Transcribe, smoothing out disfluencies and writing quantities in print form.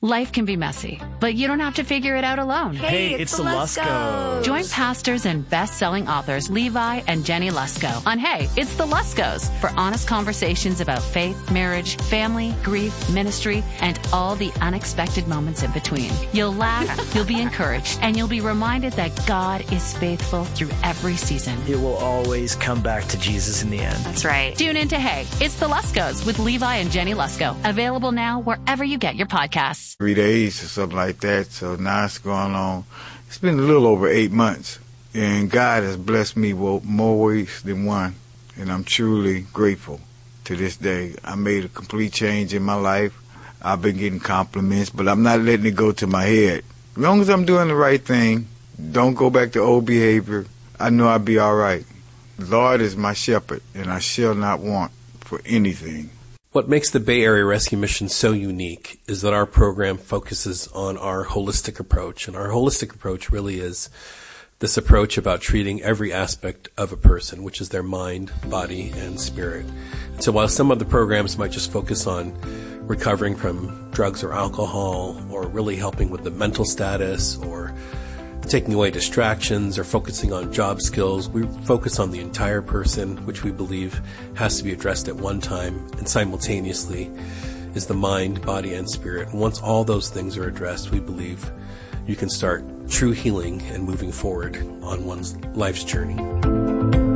Life can be messy, but you don't have to figure it out alone. Hey, it's the Luskos. Join pastors and best-selling authors Levi and Jenny Lusko on Hey, It's the Luskos for honest conversations about faith, marriage, family, grief, ministry, and all the unexpected moments in between. You'll laugh, you'll be encouraged, and you'll be reminded that God is faithful through every season. It will always come back to Jesus in the end. That's right. Tune in to Hey, It's the Luskos with Levi and Jenny Lusko. Available now wherever you get your podcasts. 3 days or something like that. So now it's going on. It's been a little over 8 months, and God has blessed me more ways than one, and I'm truly grateful to this day. I made a complete change in my life. I've been getting compliments, but I'm not letting it go to my head. As long as I'm doing the right thing, don't go back to old behavior, I know I'll be all right. The Lord is my shepherd, and I shall not want for anything. What makes the Bay Area Rescue Mission so unique is that our program focuses on our holistic approach. And our holistic approach really is this approach about treating every aspect of a person, which is their mind, body, and spirit. And so while some of the programs might just focus on recovering from drugs or alcohol, or really helping with the mental status, or taking away distractions, or focusing on job skills, we focus on the entire person, which we believe has to be addressed at one time and simultaneously is the mind, body, and spirit. And once all those things are addressed, we believe you can start true healing and moving forward on one's life's journey.